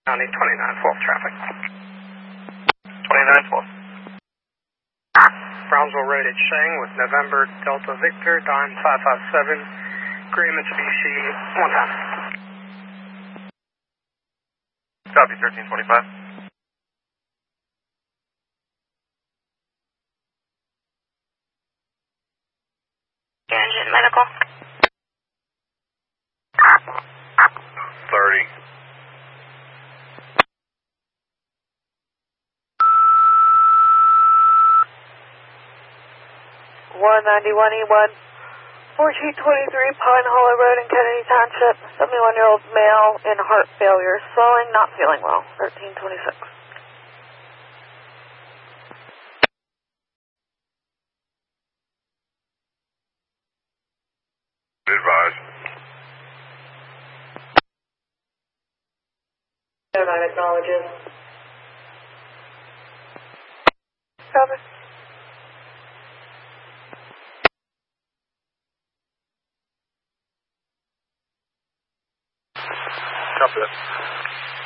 County 2912 traffic. 2912. Brownsville rated Sheng with November Delta Victor, Dime 557, agreement to BC 1 time. Copy 1325. Engine medical. 30. E1, 1423 Pine Hollow Road in Kennedy Township. 71-year-old male in heart failure, swelling, not feeling well. 1326. Advise. Airline acknowledges. Copy. Copy that.